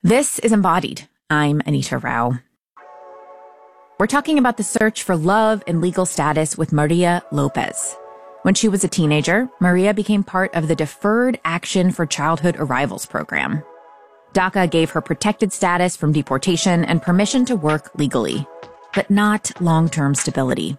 This is Embodied. I'm Anita Rao. We're talking about the search for love and legal status with Maria Lopez. When she was a teenager, Maria became part of the Deferred Action for Childhood Arrivals program. DACA gave her protected status from deportation and permission to work legally, but not long-term stability.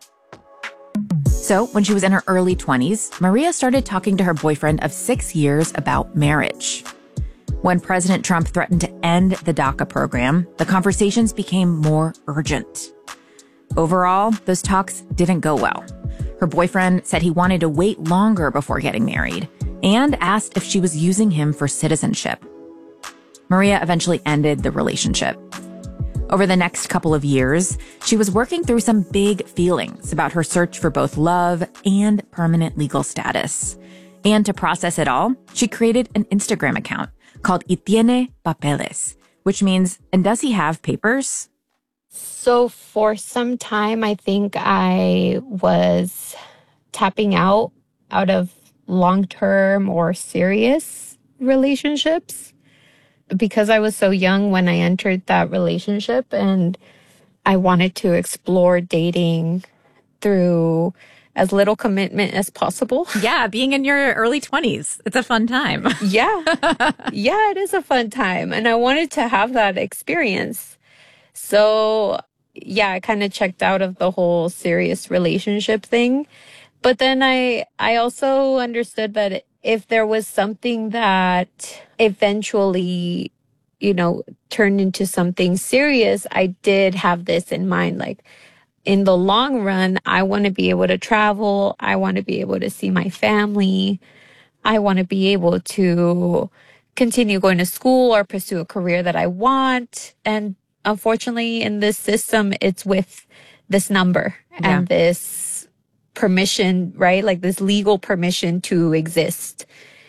So when she was in her early 20s, Maria started talking to her boyfriend of 6 years about marriage. When President Trump threatened to end the DACA program, the conversations became more urgent. Overall, those talks didn't go well. Her boyfriend said he wanted to wait longer before getting married and asked if she was using him for citizenship. Maria eventually ended the relationship. Over the next couple of years, she was working through some big feelings about her search for both love and permanent legal status. And to process it all, she created an Instagram account called Y Tiene Papeles, which means, and does he have papers? So for some time, I think I was tapping out of long-term or serious relationships because I was so young when I entered that relationship, and I wanted to explore dating through as little commitment as possible. Yeah, being in your early 20s. It's a fun time. Yeah, it is a fun time. And I wanted to have that experience. So, yeah, I kind of checked out of the whole serious relationship thing. But then I also understood that if there was something that eventually, turned into something serious, I did have this in mind. Like, in the long run, I want to be able to travel. I want to be able to see my family. I want to be able to continue going to school or pursue a career that I want. And unfortunately, in this system, it's with this number and this permission, right? Like this legal permission to exist.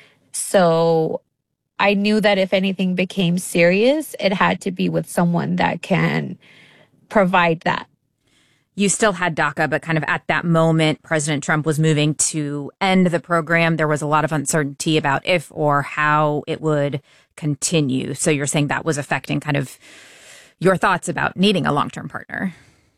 So I knew that if anything became serious, it had to be with someone that can provide that. You still had DACA, but kind of at that moment, President Trump was moving to end the program. There was a lot of uncertainty about if or how it would continue. So you're saying that was affecting kind of your thoughts about needing a long-term partner.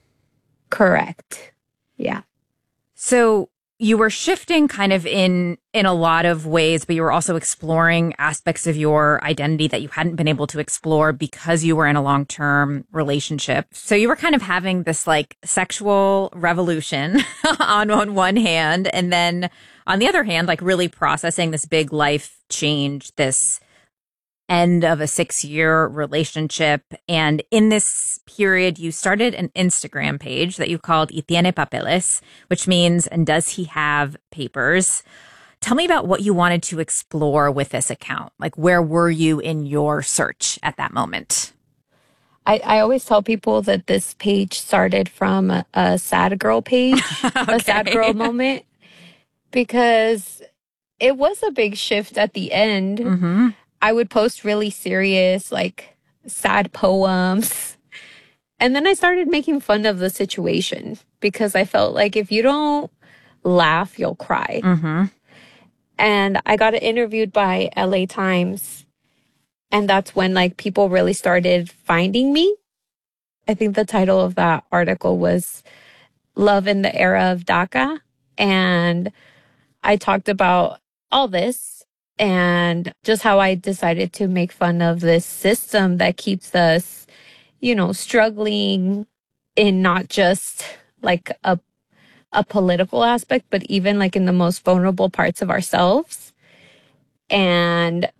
Correct. Yeah. So you were shifting kind of in a lot of ways, but you were also exploring aspects of your identity that you hadn't been able to explore because you were in a long-term relationship. So you were kind of having this like sexual revolution on one hand, and then on the other hand, like really processing this big life change, this end of a 6-year relationship. And in this period, you started an Instagram page that you called Y Tiene Papeles, which means, and does he have papers? Tell me about what you wanted to explore with this account. Like, where were you in your search at that moment? I always tell people that this page started from a sad girl page, Okay. A sad girl moment, because it was a big shift at the end. Mm-hmm. I would post really serious, like sad poems. And then I started making fun of the situation because I felt like if you don't laugh, you'll cry. Mm-hmm. And I got interviewed by LA Times. And that's when like people really started finding me. I think the title of that article was Love in the Era of DACA. And I talked about all this and just how I decided to make fun of this system that keeps us, struggling in not just like a political aspect, but even like in the most vulnerable parts of ourselves. And